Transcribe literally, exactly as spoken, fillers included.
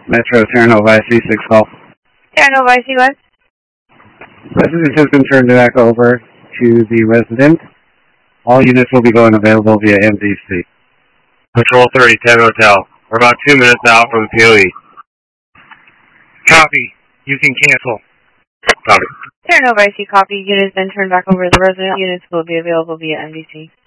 Metro Terra Nova I C six call. Terra Nova I C what? Resident has been turned back over to the resident. All units will be going available via M D C. Patrol thirty, ten Hotel. We're about two minutes out from the P O E. Copy. You can cancel. Copy. Terra Nova I C copy. Unit has been turned back over to the resident. Units will be available via M D C.